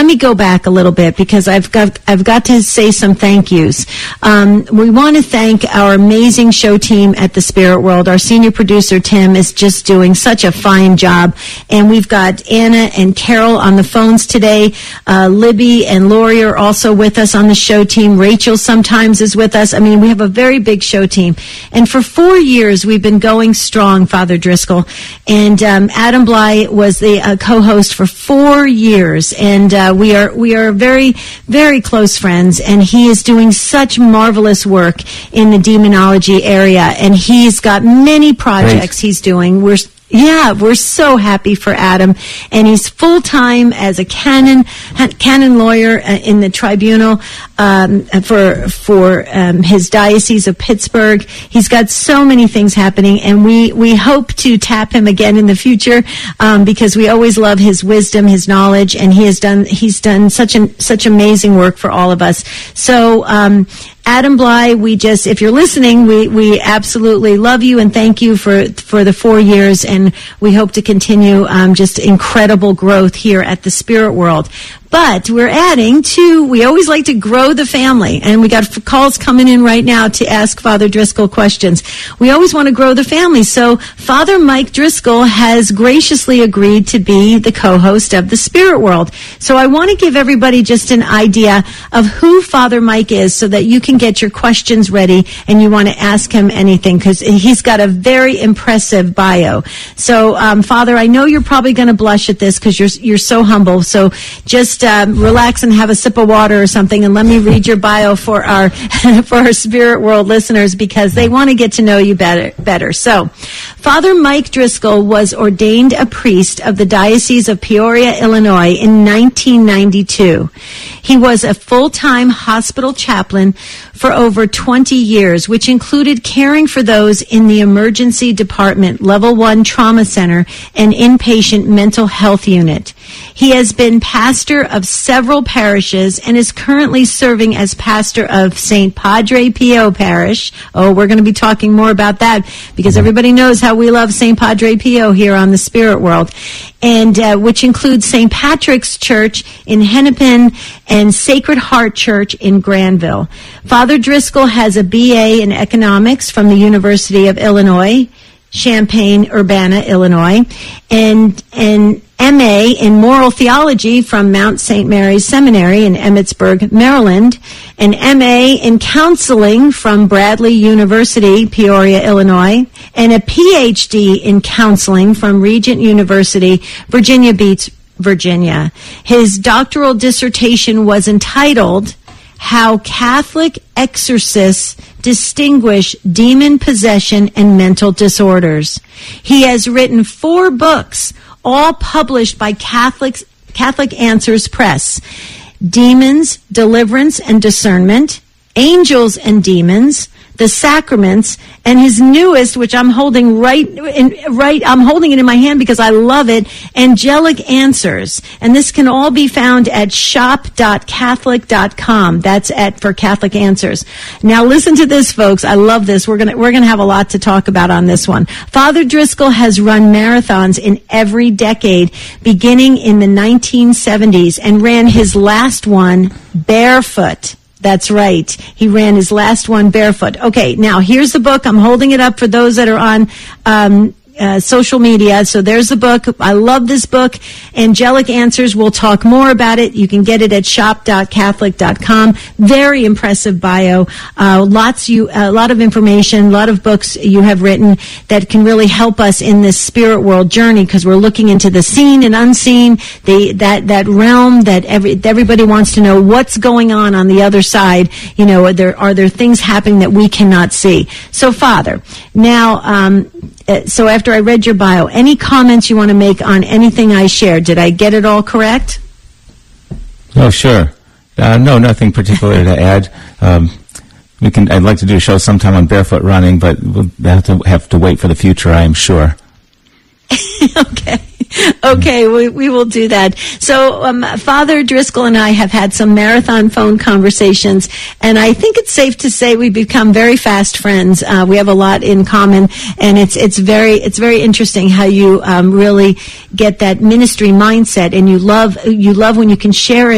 me go back a little bit because I've got to say some thank yous. We want to thank our amazing show team at the Spirit World. Our senior producer, Tim, is just doing such a fine job. And we've got Anna and Carol on the phones today. Libby and Lori are also with us on the show team. Rachel sometimes is with us. I mean, we have a very big show team. And for 4 years, we've been going strong, Father Driscoll. And Adam Bly was the co-host for 4 years. And we are very, very close friends. And he is doing such marvelous work in the demonology area. And he's got many projects he's doing. We're so happy for Adam, and he's full-time as a canon lawyer in the tribunal for his Diocese of Pittsburgh. He's got so many things happening, and we hope to tap him again in the future because we always love his wisdom, his knowledge, and he's done such amazing work for all of us. So Adam Bly, if you're listening, we absolutely love you and thank you for the 4 years, and we hope to continue just incredible growth here at the Spirit World. But we're we always like to grow the family, and we got calls coming in right now to ask Father Driscoll questions. We always want to grow the family, so Father Mike Driscoll has graciously agreed to be the co-host of the Spirit World. So I want to give everybody just an idea of who Father Mike is so that you can get your questions ready and you want to ask him anything, because he's got a very impressive bio. So, Father, I know you're probably going to blush at this because you're so humble, so just relax and have a sip of water or something, and let me read your bio for our Spirit World listeners because they want to get to know you better. So, Father Mike Driscoll was ordained a priest of the Diocese of Peoria, Illinois in 1992. He was a full-time hospital chaplain for over 20 years, which included caring for those in the emergency department, level 1 trauma center, and inpatient mental health unit. He has been pastor of several parishes and is currently serving as pastor of St. Padre Pio Parish. Oh, we're going to be talking more about that because everybody knows how we love St. Padre Pio here on the Spirit World. And which includes St. Patrick's Church in Hennepin and Sacred Heart Church in Granville. Father Driscoll has a BA in economics from the University of Illinois, Champaign-Urbana, Illinois, and an MA in moral theology from Mount St. Mary's Seminary in Emmitsburg, Maryland, an MA in counseling from Bradley University, Peoria, Illinois, and a PhD in counseling from Regent University, Virginia Beach, Virginia. His doctoral dissertation was entitled How Catholic Exorcists Distinguish Demon Possession and Mental Disorders. He has written 4 books, all published by Catholic Answers Press: Demons, Deliverance and Discernment, Angels and Demons, The Sacraments, and his newest, which I'm holding I'm holding it in my hand because I love it, Angelic Answers. And this can all be found at shop.catholic.com. That's for Catholic Answers. Now listen to this, folks. I love this. We're gonna have a lot to talk about on this one. Father Driscoll has run marathons in every decade, beginning in the 1970s, and ran his last one barefoot. That's right. He ran his last one barefoot. Okay, now here's the book. I'm holding it up for those that are on social media. So there's the book. I love this book, Angelic Answers. We'll talk more about it. You can get it at shop.catholic.com. Very impressive bio. A lot of information, a lot of books you have written that can really help us in this Spirit World journey, because we're looking into the seen and unseen, that realm that everybody wants to know what's going on the other side. You know, are there things happening that we cannot see? So, Father, now, so after I read your bio, any comments you want to make on anything I shared? Did I get it all correct? Oh, sure. No, nothing particular to add. I'd like to do a show sometime on barefoot running, but we'll have to wait for the future, I am sure. Okay, we will do that. So Father Driscoll and I have had some marathon phone conversations, and I think it's safe to say we've become very fast friends. We have a lot in common, and it's very interesting how you really get that ministry mindset, and you love when you can share it